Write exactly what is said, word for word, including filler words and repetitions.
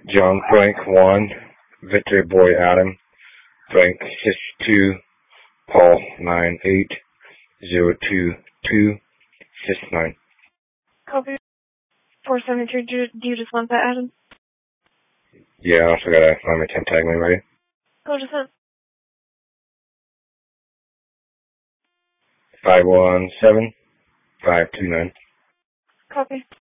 John Frank one, Victor Boy Adam, Frank six two, Paul nine eight, zero two two, six nine. Copy. four seventy-three, do, do you just want that, Adam? Yeah, I also gotta find my temp tag when ready. Go to send. five one seven, five two nine. Copy.